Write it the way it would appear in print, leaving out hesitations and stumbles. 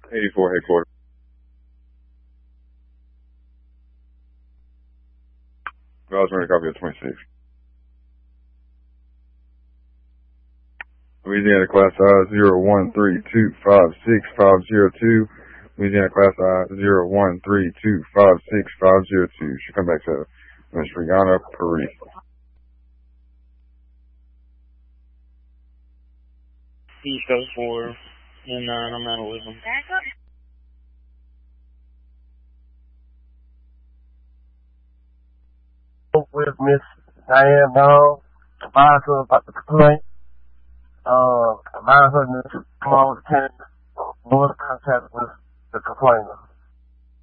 84 headquarters. Rosemarie, copy of 26. Louisiana class I 013256502. Louisiana class I 013256502. Should come back to Ms. Rihanna Paris. East Coast 4 and 9, I'm out of Wisdom. With Miss Diane Dog, advise her about the complaint. Advise her to come on with the tenant, go into contact with the complainer.